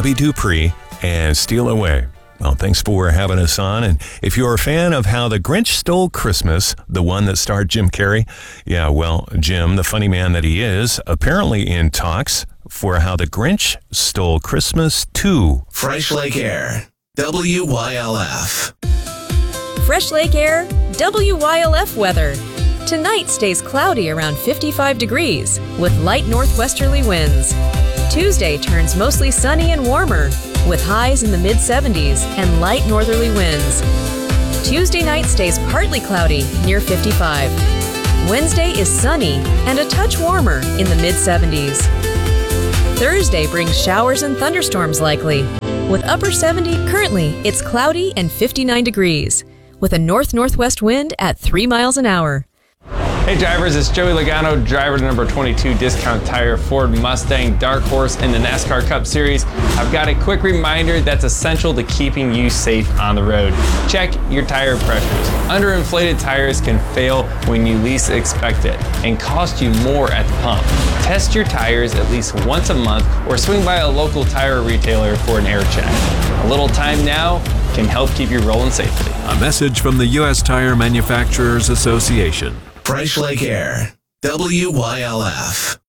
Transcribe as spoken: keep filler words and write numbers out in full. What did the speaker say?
Bobby Dupree, and Steal Away. Well, thanks for having us on. And if you're a fan of How the Grinch Stole Christmas, the one that starred Jim Carrey, yeah, well, Jim, the funny man that he is, apparently in talks for How the Grinch Stole Christmas two. Fresh Lake Air, W Y L F. Fresh Lake Air, W Y L F weather. Tonight stays cloudy around fifty-five degrees with light northwesterly winds. Tuesday turns mostly sunny and warmer with highs in the mid seventies and light northerly winds. Tuesday night stays partly cloudy near fifty-five. Wednesday is sunny and a touch warmer in the mid seventies. Thursday brings showers and thunderstorms likely. With upper seventy, currently it's cloudy and fifty-nine degrees with a north-northwest wind at three miles an hour. Hey drivers, it's Joey Logano, driver to number twenty-two Discount Tire Ford Mustang Dark Horse in the NASCAR Cup Series. I've got a quick reminder that's essential to keeping you safe on the road. Check your tire pressures. Underinflated tires can fail when you least expect it and cost you more at the pump. Test your tires at least once a month or swing by a local tire retailer for an air check. A little time now can help keep you rolling safely. A message from the U S Tire Manufacturers Association. Fresh Lake Air, W Y L F.